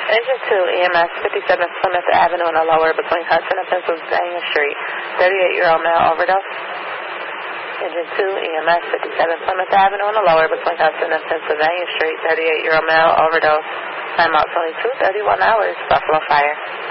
Engine 2, EMS, 57 Plymouth Avenue in the lower between Hudson and Pennsylvania Street. 38-year-old male overdose. Engine 2, EMS, 57 Plymouth Avenue in the lower between Hudson and Pennsylvania Street. 38-year-old male overdose. Time out 22, 31 hours. Buffalo Fire.